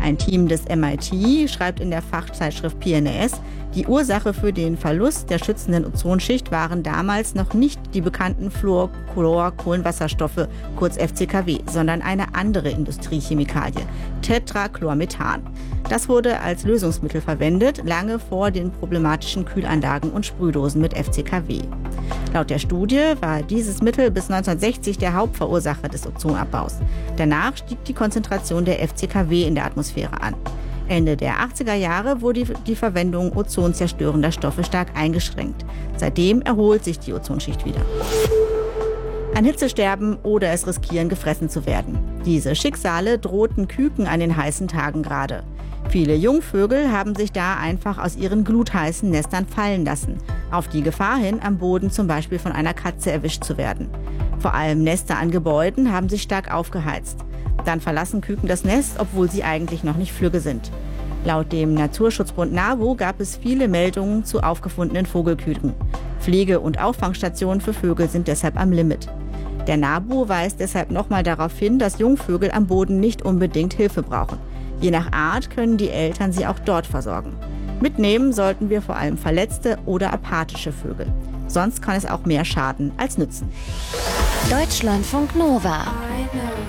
Ein Team des MIT schreibt in der Fachzeitschrift PNAS, die Ursache für den Verlust der schützenden Ozonschicht waren damals noch nicht die bekannten Fluorchlorkohlenwasserstoffe, kurz FCKW, sondern eine andere Industriechemikalie, Tetrachlormethan. Das wurde als Lösungsmittel verwendet, lange vor den problematischen Kühlanlagen und Sprühdosen mit FCKW. Laut der Studie war dieses Mittel bis 1960 der Hauptverursacher des Ozonabbaus. Danach stieg die Konzentration der FCKW in der Atmosphäre an. Ende der 80er Jahre wurde die Verwendung ozonzerstörender Stoffe stark eingeschränkt. Seitdem erholt sich die Ozonschicht wieder. An Hitze sterben oder es riskieren, gefressen zu werden. Diese Schicksale drohten Küken an den heißen Tagen gerade. Viele Jungvögel haben sich da einfach aus ihren glutheißen Nestern fallen lassen, auf die Gefahr hin, am Boden zum Beispiel von einer Katze erwischt zu werden. Vor allem Nester an Gebäuden haben sich stark aufgeheizt. Dann verlassen Küken das Nest, obwohl sie eigentlich noch nicht flügge sind. Laut dem Naturschutzbund NABU gab es viele Meldungen zu aufgefundenen Vogelküken. Pflege- und Auffangstationen für Vögel sind deshalb am Limit. Der NABU weist deshalb nochmal darauf hin, dass Jungvögel am Boden nicht unbedingt Hilfe brauchen. Je nach Art können die Eltern sie auch dort versorgen. Mitnehmen sollten wir vor allem verletzte oder apathische Vögel. Sonst kann es auch mehr schaden als nützen. Deutschlandfunk Nova.